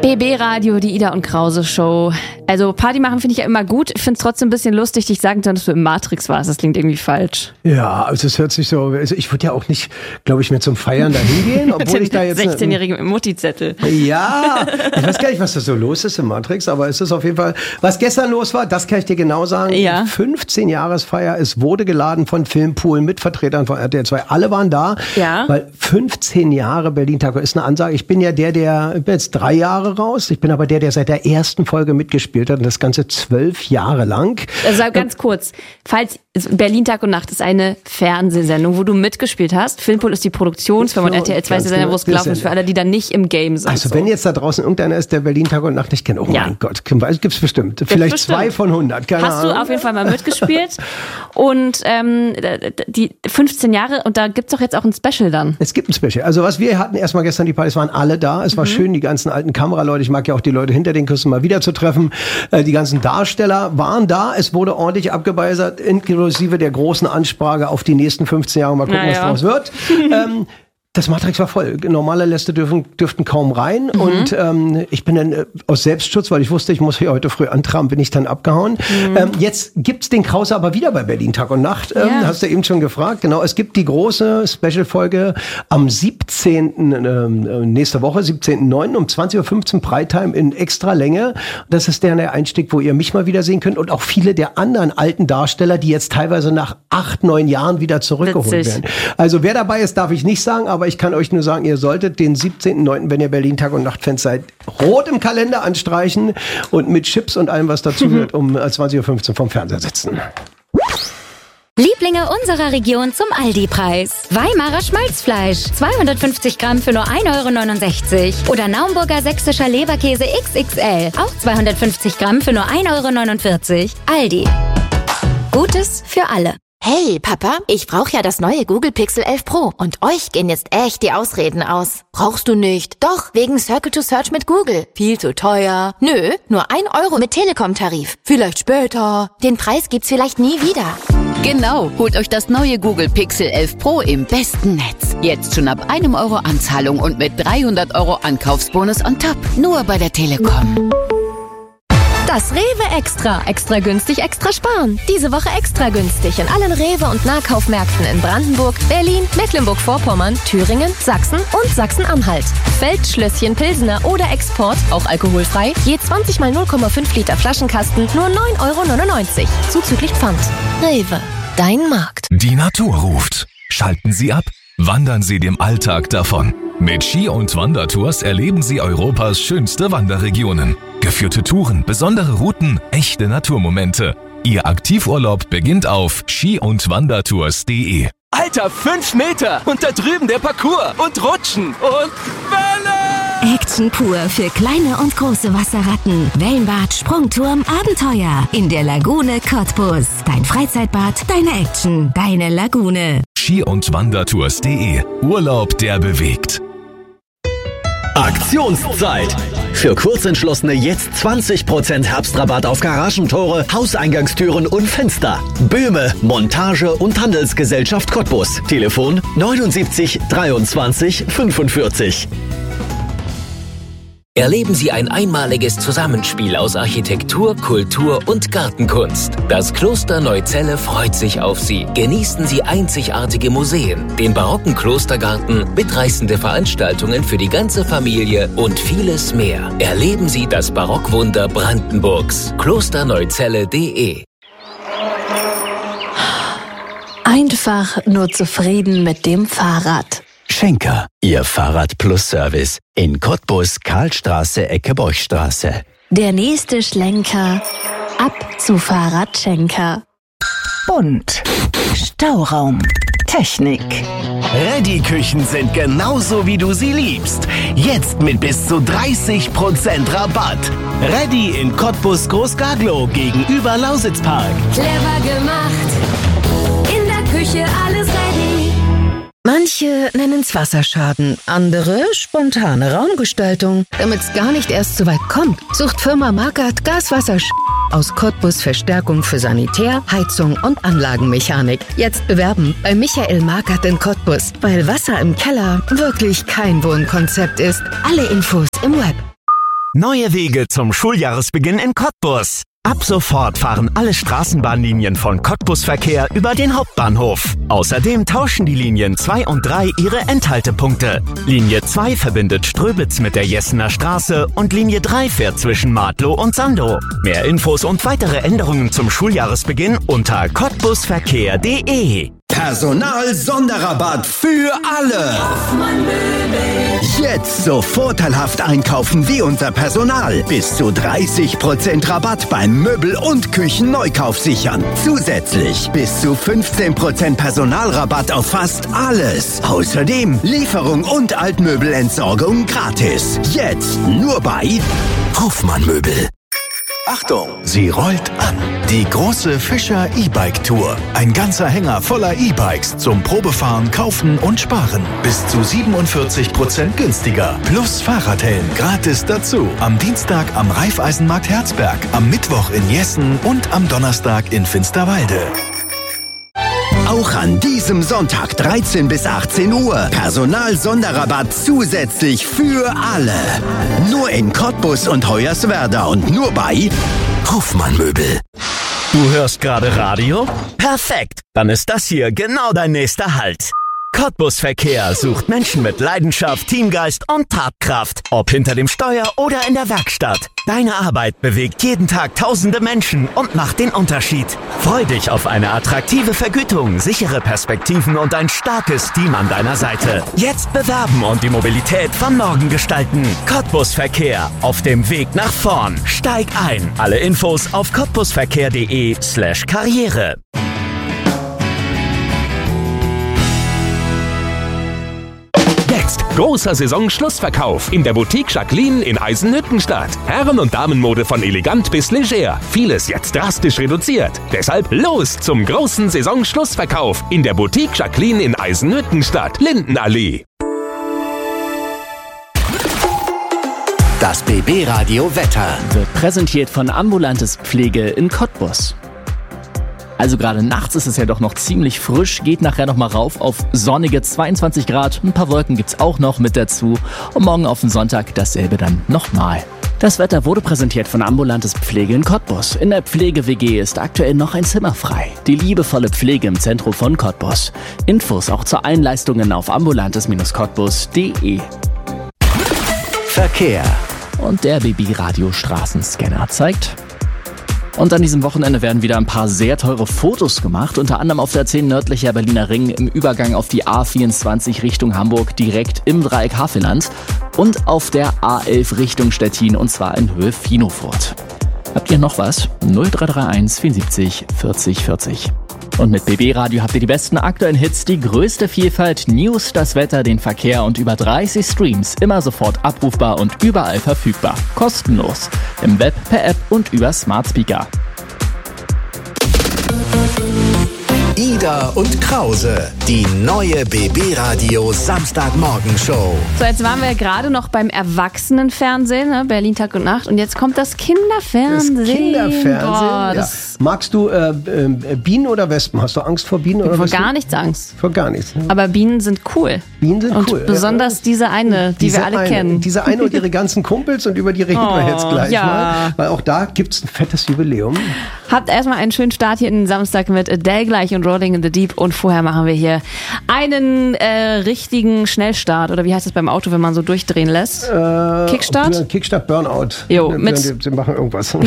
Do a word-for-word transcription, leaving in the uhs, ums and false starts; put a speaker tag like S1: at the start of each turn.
S1: B B-Radio, die Ida und Krause Show. Also Party machen finde ich ja immer gut. Ich finde es trotzdem ein bisschen lustig, dich sagen zu können, dass du im Matrix warst. Das klingt irgendwie falsch.
S2: Ja, also es hört sich so, also ich würde ja auch nicht, glaube ich, mehr zum Feiern dahin gehen, obwohl ich da jetzt...
S1: sechzehnjährige Mutti-Zettel.
S2: Ja, ich weiß gar nicht, was da so los ist im Matrix, aber es ist auf jeden Fall, was gestern los war, das kann ich dir genau sagen.
S1: Ja.
S2: fünfzehn-Jahresfeier, es wurde geladen von Filmpool mit Vertretern von R T L zwei. Alle waren da,
S1: ja.
S2: Weil fünfzehn Jahre Berlin-Tag ist eine Ansage. Ich bin ja der, der, ich bin jetzt drei Jahre raus. Ich bin aber der, der seit der ersten Folge mitgespielt hat und das Ganze zwölf Jahre lang.
S1: Also ganz kurz, falls Berlin Tag und Nacht ist eine Fernsehsendung, wo du mitgespielt hast. Filmpool ist die Produktionsfirma und R T L zwei ist die Sendung, wo es gelaufen ist, für alle, die dann nicht im Game sind.
S2: Also
S1: so.
S2: Wenn jetzt da draußen irgendeiner ist, der Berlin Tag und Nacht nicht kennt, oh
S1: ja.
S2: mein Gott, gibt's bestimmt. Gibt's Vielleicht bestimmt. zwei von hundert, keine
S1: Hast
S2: Ahnung.
S1: du auf jeden Fall mal mitgespielt und ähm, die fünfzehn Jahre und da gibt's doch jetzt auch ein Special dann.
S2: Es gibt ein Special. Also was wir hatten erstmal gestern, die Partys waren alle da. Es war mhm. schön, die ganzen alten Kameraleute, ich mag ja auch die Leute hinter den Küssen mal wieder zu treffen. Die ganzen Darsteller waren da. Es wurde ordentlich abgeweisert, inklusive der großen Ansprache auf die nächsten fünfzehn Jahre. Mal gucken,
S1: Na
S2: was
S1: ja.
S2: daraus wird. ähm, Das Matrix war voll. Normale Gäste dürfen, dürften kaum rein. Mhm. Und ähm, ich bin dann äh, aus Selbstschutz, weil ich wusste, ich muss hier heute früh antraben, bin ich dann abgehauen. Mhm. Ähm, jetzt gibt's den Krause aber wieder bei Berlin Tag und Nacht. Ähm,
S1: ja.
S2: Hast du eben schon gefragt. Genau, es gibt die große Special-Folge am siebzehnten Ähm, nächste Woche, siebzehnten neunten um zwanzig Uhr fünfzehn Primetime in extra Länge. Das ist der, der Einstieg, wo ihr mich mal wiedersehen könnt und auch viele der anderen alten Darsteller, die jetzt teilweise nach acht, neun Jahren wieder zurückgeholt
S1: Witzig.
S2: werden. Also wer dabei ist, darf ich nicht sagen, aber ich kann euch nur sagen, ihr solltet den siebzehnten neunten, wenn ihr Berlin Tag und Nacht-Fans seid, rot im Kalender anstreichen und mit Chips und allem, was dazu gehört, um zwanzig Uhr fünfzehn vom Fernseher sitzen.
S3: Lieblinge unserer Region zum Aldi-Preis. Weimarer Schmalzfleisch, zweihundertfünfzig Gramm für nur ein Euro neunundsechzig. Oder Naumburger sächsischer Leberkäse X X L, auch zweihundertfünfzig Gramm für nur ein Euro neunundvierzig. Aldi. Gutes für alle.
S4: Hey, Papa, ich brauche ja das neue Google Pixel elf Pro und euch gehen jetzt echt die Ausreden aus. Brauchst du nicht? Doch, wegen Circle to Search mit Google. Viel zu teuer. Nö, nur ein Euro mit Telekom-Tarif. Vielleicht später. Den Preis gibt's vielleicht nie wieder.
S5: Genau, holt euch das neue Google Pixel elf Pro im besten Netz. Jetzt schon ab einem Euro Anzahlung und mit dreihundert Euro Ankaufsbonus on top. Nur bei der Telekom.
S6: Das Rewe Extra. Extra günstig, extra sparen. Diese Woche extra günstig in allen Rewe- und Nahkaufmärkten in Brandenburg, Berlin, Mecklenburg-Vorpommern, Thüringen, Sachsen und Sachsen-Anhalt. Feldschlösschen Pilsener oder Export, auch alkoholfrei, je zwanzig mal null Komma fünf Liter Flaschenkasten, nur neun Euro neunundneunzig. Zuzüglich Pfand. Rewe, dein Markt.
S7: Die Natur ruft. Schalten Sie ab. Wandern Sie dem Alltag davon. Mit Ski- und Wandertours erleben Sie Europas schönste Wanderregionen. Geführte Touren, besondere Routen, echte Naturmomente. Ihr Aktivurlaub beginnt auf ski und wandertours punkt de.
S8: Alter, fünf Meter! Und da drüben der Parcours und Rutschen und Welle!
S9: Action pur für kleine und große Wasserratten. Wellenbad, Sprungturm, Abenteuer. In der Lagune Cottbus. Dein Freizeitbad, deine Action, deine Lagune.
S7: ski- und wandertours punkt de. Urlaub, der bewegt.
S10: Aktionszeit! Für Kurzentschlossene jetzt zwanzig Prozent Herbstrabatt auf Garagentore, Hauseingangstüren und Fenster. Böhme, Montage und Handelsgesellschaft Cottbus. Telefon neunundsiebzig dreiundzwanzig fünfundvierzig.
S11: Erleben Sie ein einmaliges Zusammenspiel aus Architektur, Kultur und Gartenkunst. Das Kloster Neuzelle freut sich auf Sie. Genießen Sie einzigartige Museen, den barocken Klostergarten, mitreißende Veranstaltungen für die ganze Familie und vieles mehr. Erleben Sie das Barockwunder Brandenburgs. klosterneuzelle punkt de.
S6: Einfach nur zufrieden mit dem Fahrrad.
S10: Schenker, Ihr Fahrrad-Plus-Service. In Cottbus, Karlstraße, Ecke Borchstraße.
S6: Der nächste Schlenker. Ab zu Fahrradschenker.
S12: Bunt. Stauraum. Technik.
S13: Ready-Küchen sind genauso, wie du sie liebst. Jetzt mit bis zu dreißig Prozent Rabatt. Ready in Cottbus Großgaglow gegenüber Lausitzpark.
S6: Clever gemacht. In der Küche alles ready.
S14: Manche nennen's Wasserschaden, andere spontane Raumgestaltung. Damit's gar nicht erst so weit kommt, sucht Firma Markert Gaswasser aus Cottbus Verstärkung für Sanitär, Heizung und Anlagenmechanik. Jetzt bewerben bei Michael Markert in Cottbus, weil Wasser im Keller wirklich kein Wohnkonzept ist. Alle Infos im Web.
S10: Neue Wege zum Schuljahresbeginn in Cottbus. Ab sofort fahren alle Straßenbahnlinien von Cottbus-Verkehr über den Hauptbahnhof. Außerdem tauschen die Linien zwei und drei ihre Endhaltepunkte. Linie zwei verbindet Ströbitz mit der Jessener Straße und Linie drei fährt zwischen Martlow und Sandow. Mehr Infos und weitere Änderungen zum Schuljahresbeginn unter cottbusverkehr punkt de.
S15: Personal-Sonderrabatt für alle. Jetzt so vorteilhaft einkaufen wie unser Personal. Bis zu dreißig Prozent Rabatt beim Möbel- und Küchenneukauf sichern. Zusätzlich bis zu fünfzehn Prozent Personalrabatt auf fast alles. Außerdem Lieferung und Altmöbelentsorgung gratis. Jetzt nur bei Hoffmann Möbel.
S16: Achtung, sie rollt an. Die große Fischer E-Bike Tour. Ein ganzer Hänger voller E-Bikes zum Probefahren, Kaufen und Sparen. Bis zu siebenundvierzig Prozent günstiger. Plus Fahrradhelm gratis dazu. Am Dienstag am Raiffeisenmarkt Herzberg, am Mittwoch in Jessen und am Donnerstag in Finsterwalde.
S15: Auch an diesem Sonntag dreizehn bis achtzehn Uhr. Personal-Sonderrabatt zusätzlich für alle. Nur in Cottbus und Hoyerswerda und nur bei Hoffmann Möbel.
S10: Du hörst gerade Radio? Perfekt! Dann ist das hier genau dein nächster Halt. Cottbus Verkehr sucht Menschen mit Leidenschaft, Teamgeist und Tatkraft. Ob hinter dem Steuer oder in der Werkstatt. Deine Arbeit bewegt jeden Tag tausende Menschen und macht den Unterschied. Freu dich auf eine attraktive Vergütung, sichere Perspektiven und ein starkes Team an deiner Seite. Jetzt bewerben und die Mobilität von morgen gestalten. Cottbus Verkehr. Auf dem Weg nach vorn. Steig ein. Alle Infos auf cottbusverkehr punkt de slash karriere.
S17: Jetzt großer Saisonschlussverkauf in der Boutique Jacqueline in Eisenhüttenstadt. Herren- und Damenmode von elegant bis leger. Vieles jetzt drastisch reduziert. Deshalb los zum großen Saisonschlussverkauf in der Boutique Jacqueline in Eisenhüttenstadt, Lindenallee.
S13: Das B B-Radio Wetter
S18: wird präsentiert von Ambulantes Pflege in Cottbus. Also gerade nachts ist es ja doch noch ziemlich frisch, geht nachher nochmal rauf auf sonnige zweiundzwanzig Grad, ein paar Wolken gibt's auch noch mit dazu und morgen auf den Sonntag dasselbe dann nochmal. Das Wetter wurde präsentiert von Ambulantes Pflege in Cottbus. In der Pflege-W G ist aktuell noch ein Zimmer frei. Die liebevolle Pflege im Zentrum von Cottbus. Infos auch zu allen Leistungen auf ambulantes Cottbus punkt de.
S13: Verkehr.
S18: Und der B B-Radio Straßenscanner zeigt... Und an diesem Wochenende werden wieder ein paar sehr teure Fotos gemacht, unter anderem auf der zehn nördlicher Berliner Ring im Übergang auf die A vierundzwanzig Richtung Hamburg direkt im Dreieck Havelland und auf der A elf Richtung Stettin und zwar in Höhe Finofurt. Habt ihr noch was? null drei drei eins vierundsiebzig vierzig vierzig. Und mit B B-Radio habt ihr die besten aktuellen Hits, die größte Vielfalt, News, das Wetter, den Verkehr und über dreißig Streams. Immer sofort abrufbar und überall verfügbar. Kostenlos. Im Web, per App und über Smart Speaker.
S16: Ida und Krause, die neue B B-Radio Samstagmorgenshow.
S1: So, jetzt waren wir ja gerade noch beim Erwachsenenfernsehen, ne? Berlin Tag und Nacht. Und jetzt kommt das Kinderfernsehen.
S2: Das Kinderfernsehen.
S1: Boah,
S2: ja.
S1: das
S2: Magst du äh, äh, Bienen oder Wespen? Hast du Angst vor Bienen? Oder
S1: vor
S2: was
S1: gar
S2: du?
S1: nichts Angst.
S2: Vor gar nichts. Ne?
S1: Aber Bienen sind cool.
S2: Bienen sind
S1: und
S2: cool.
S1: Besonders
S2: ja.
S1: diese eine, die
S2: diese
S1: wir alle
S2: eine,
S1: kennen.
S2: Diese eine und ihre ganzen Kumpels und über die reden
S1: oh,
S2: wir jetzt gleich
S1: ja.
S2: mal. Weil auch da gibt's ein fettes Jubiläum.
S1: Habt erstmal einen schönen Start hier in den Samstag mit Adele gleich und Rolling in the Deep. Und vorher machen wir hier einen äh, richtigen Schnellstart. Oder wie heißt das beim Auto, wenn man so durchdrehen lässt?
S2: Äh,
S1: Kickstart?
S2: Kickstart Burnout.
S1: Jo, mit
S2: Sie machen irgendwas.